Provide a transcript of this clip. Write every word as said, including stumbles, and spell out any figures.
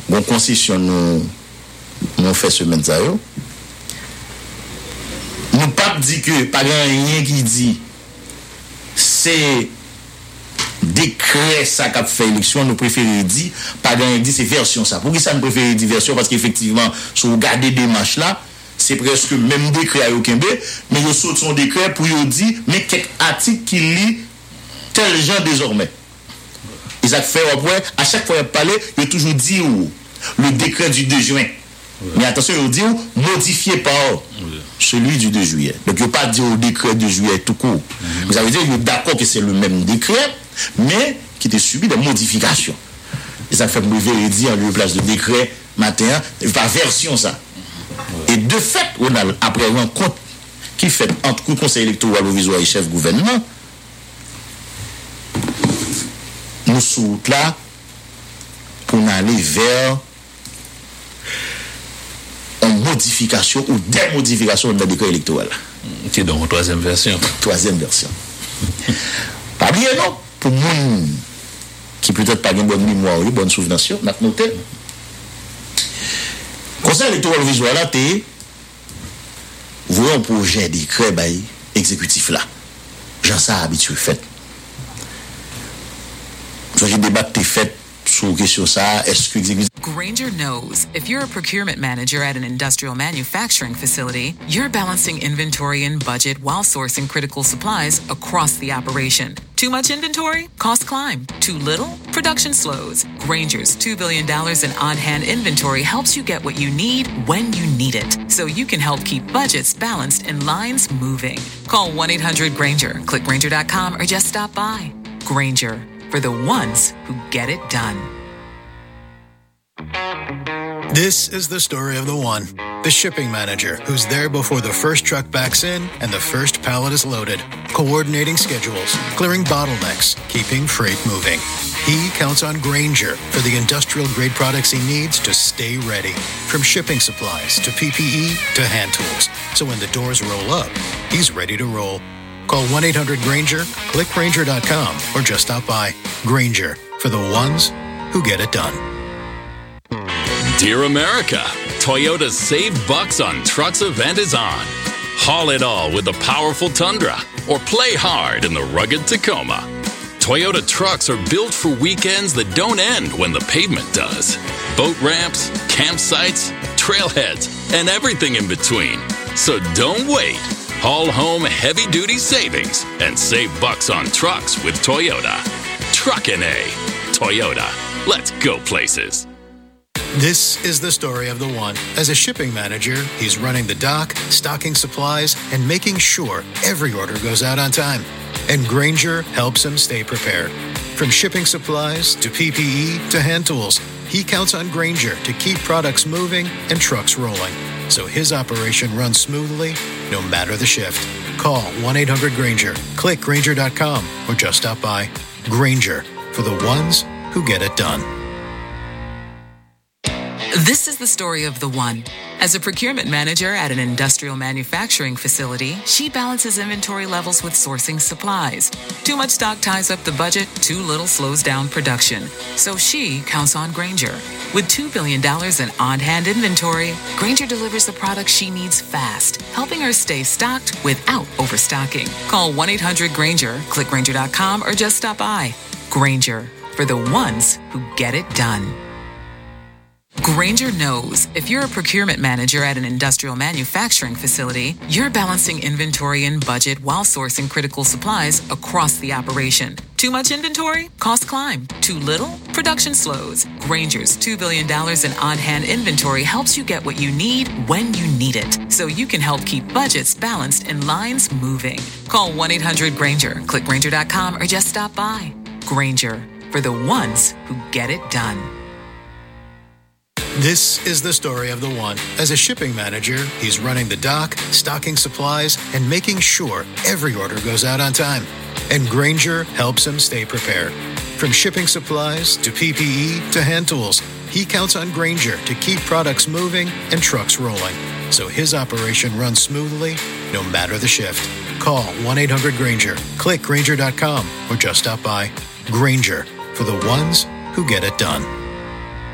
Bon concession nous nous fait semaine ça yo. Nous pas dit que pas rien qui dit c'est décret ça qu'a fait élection, nous préférons dire pas rien dit c'est version ça. Pour qui ça nous préfère dire version parce qu'effectivement si vous regardez des marches là, c'est presque même décret à Yokembe, mais ils sortent son décret pour y dire mais quelques articles qui lit tel genre désormais. Ils ont fait après à chaque fois qu'il parlait, il a toujours dit le décret du deux juin. Oui. Mais attention, il dit modifié par oui. celui du deux juillet. Donc il ne pas dire au décret du juillet tout court. Mm-hmm. Vous avez dit il est d'accord que c'est le même décret, mais qui était subi des modifications. Ils ont fait me dire en lieu place de décret matin, par version ça. Oui. Et de fait, on a après une rencontre qui fait entre le conseil électoral provisoire et chef gouvernement, nous sommes là pour aller vers une modification ou des modifications dans le décret électoral. C'est donc une troisième version. Troisième version. Pas bien, non? Pour nous, qui peut-être pas une bonne mémoire ou une bonne souvenance, on a noté. Le conseil électoral visuel là, tu vois un projet de décret exécutif là. J'en sais habitué fait. J'ai débattu fait sur question ça. Est-ce que Grainger knows if you're a procurement manager at an industrial manufacturing facility, you're balancing inventory and budget while sourcing critical supplies across the operation. Too much inventory? Costs climb. Too little? Production slows. Grainger's two billion dollars in on-hand inventory helps you get what you need when you need it, so you can help keep budgets balanced and lines moving. Call one eight hundred Grainger, click Grainger dot com, or just stop by. Grainger, for the ones who get it done. This is the story of the one, the shipping manager who's there before the first truck backs in and the first pallet is loaded, coordinating schedules, clearing bottlenecks, keeping freight moving. He counts on Grainger for the industrial-grade products he needs to stay ready, from shipping supplies to P P E to hand tools. So when the doors roll up, he's ready to roll. Call one eight hundred Grainger, click Grainger dot com, or just stop by. Grainger, for the ones who get it done. Dear America, Toyota's Save Bucks on Trucks event is on. Haul it all with the powerful Tundra, or play hard in the rugged Tacoma. Toyota trucks are built for weekends that don't end when the pavement does. Boat ramps, campsites, trailheads, and everything in between. So don't wait. Haul home heavy-duty savings and save bucks on trucks with Toyota. Truckin' A. Toyota. Let's go places. This is the story of the one. As a shipping manager, he's running the dock, stocking supplies, and making sure every order goes out on time. And Grainger helps him stay prepared. From shipping supplies to P P E to hand tools, he counts on Grainger to keep products moving and trucks rolling, so his operation runs smoothly no matter the shift. Call one eight hundred Grainger, click Grainger dot com, or just stop by. Grainger, for the ones who get it done. This is the story of the one. As a procurement manager at an industrial manufacturing facility, she balances inventory levels with sourcing supplies. Too much stock ties up the budget, too little slows down production. So she counts on Grainger. With two billion dollars in on-hand inventory, Grainger delivers the products she needs fast, helping her stay stocked without overstocking. Call one eight hundred Grainger, click Grainger dot com, or just stop by. Grainger, for the ones who get it done. Grainger knows if you're a procurement manager at an industrial manufacturing facility, you're balancing inventory and budget while sourcing critical supplies across the operation. Too much inventory? Costs climb. Too little? Production slows. Grainger's two billion dollars in on-hand inventory helps you get what you need when you need it, so you can help keep budgets balanced and lines moving. Call one eight hundred Grainger, click Grainger dot com, or just stop by. Grainger, for the ones who get it done. This is the story of the one. As a shipping manager, he's running the dock, stocking supplies, and making sure every order goes out on time. And Grainger helps him stay prepared. From shipping supplies to P P E to hand tools, he counts on Grainger to keep products moving and trucks rolling, so his operation runs smoothly no matter the shift. Call one eight hundred Grainger, click Grainger dot com, or just stop by. Grainger, for the ones who get it done.